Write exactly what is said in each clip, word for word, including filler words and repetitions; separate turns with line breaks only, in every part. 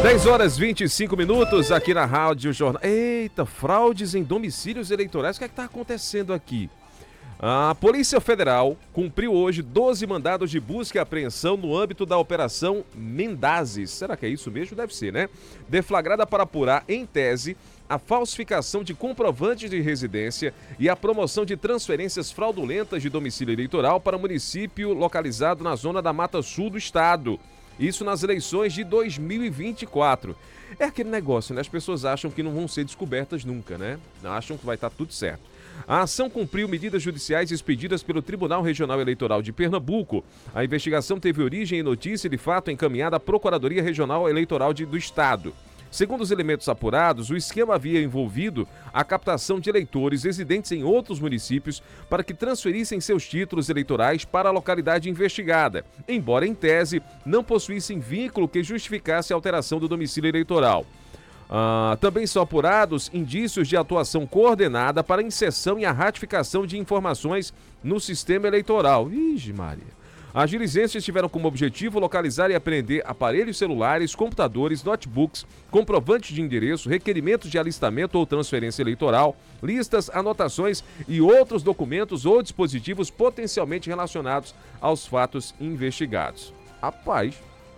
dez horas e vinte e cinco minutos aqui na Rádio Jornal. Eita, fraudes em domicílios eleitorais. O que é que está acontecendo aqui? A Polícia Federal cumpriu hoje doze mandados de busca e apreensão no âmbito da Operação Mendazes. Será que é isso mesmo? Deve ser, né? Deflagrada para apurar, em tese, a falsificação de comprovantes de residência e a promoção de transferências fraudulentas de domicílio eleitoral para município localizado na zona da Mata Sul do estado. Isso nas eleições de dois mil e vinte e quatro. É aquele negócio, né? As pessoas acham que não vão ser descobertas nunca, né? Acham que vai estar tudo certo. A ação cumpriu medidas judiciais expedidas pelo Tribunal Regional Eleitoral de Pernambuco. A investigação teve origem em notícia de fato encaminhada à Procuradoria Regional Eleitoral de, do Estado. Segundo os elementos apurados, o esquema havia envolvido a captação de eleitores residentes em outros municípios para que transferissem seus títulos eleitorais para a localidade investigada, embora em tese não possuíssem vínculo que justificasse a alteração do domicílio eleitoral. Ah, também são apurados indícios de atuação coordenada para a inserção e a ratificação de informações no sistema eleitoral. Ixi, Maria. As diligências tiveram como objetivo localizar e apreender aparelhos celulares, computadores, notebooks, comprovantes de endereço, requerimentos de alistamento ou transferência eleitoral, listas, anotações e outros documentos ou dispositivos potencialmente relacionados aos fatos investigados. Rapaz,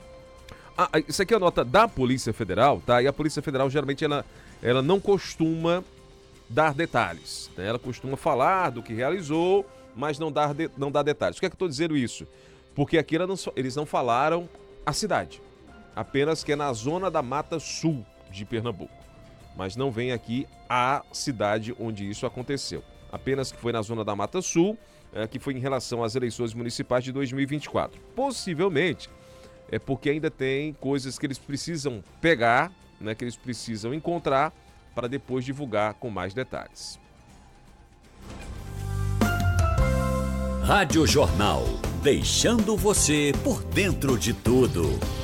ah, isso aqui é a nota da Polícia Federal, tá? E a Polícia Federal geralmente ela, ela não costuma dar detalhes, né? Ela costuma falar do que realizou, mas não dá, de, não dá detalhes. Por que é que eu estou dizendo isso? Porque aqui não, eles não falaram a cidade, apenas que é na zona da Mata Sul de Pernambuco. Mas não vem aqui a cidade onde isso aconteceu. Apenas que foi na zona da Mata Sul, é, que foi em relação às eleições municipais de dois mil e vinte e quatro. Possivelmente é porque ainda tem coisas que eles precisam pegar, né, que eles precisam encontrar para depois divulgar com mais detalhes.
Rádio Jornal, deixando você por dentro de tudo.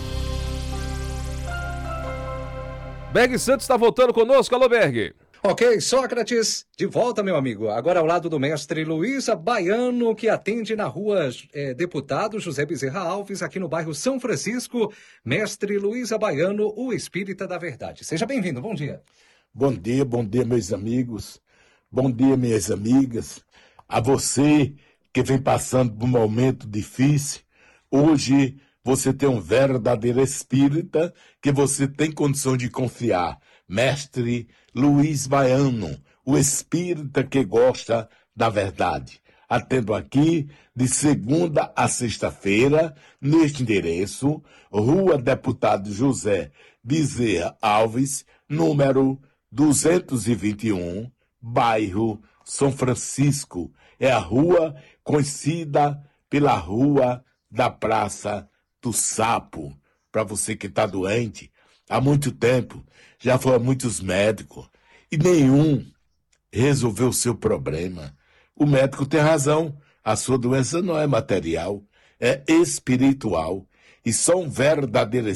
Berg Santos está voltando conosco. Alô, Berg.
Ok, Sócrates, de volta, meu amigo. Agora ao lado do mestre Luísa Baiano, que atende na rua é, Deputado José Bezerra Alves, aqui no bairro São Francisco. Mestre Luísa Baiano, o espírita da verdade. Seja bem-vindo, bom dia.
Bom dia, bom dia, meus amigos. Bom dia, minhas amigas. A você que vem passando por um momento difícil, hoje você tem um verdadeiro espírita que você tem condição de confiar. Mestre Luiz Baiano, o espírita que gosta da verdade. Atendo aqui de segunda a sexta-feira, neste endereço, Rua Deputado José Bezerra Alves, número duzentos e vinte e um, bairro São Francisco. É a rua conhecida pela Rua da Praça do Sapo. Para você que está doente, há muito tempo, já foi a muitos médicos e nenhum resolveu o seu problema. O médico tem razão, a sua doença não é material, é espiritual e só um verdadeiro